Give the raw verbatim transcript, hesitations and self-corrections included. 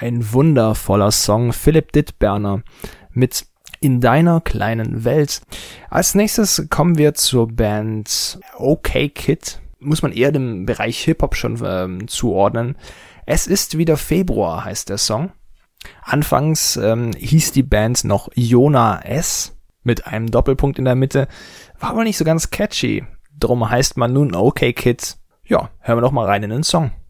ein wundervoller Song. Philipp Dittberner mit In deiner kleinen Welt. Als nächstes kommen wir zur Band OK Kid. Muss man eher dem Bereich Hip-Hop schon ähm, zuordnen. Es ist wieder Februar, heißt der Song. Anfangs ähm, hieß die Band noch Jona S. mit einem Doppelpunkt in der Mitte. War aber nicht so ganz catchy. Drum heißt man nun OK Kid. Ja, hören wir doch mal rein in den Song.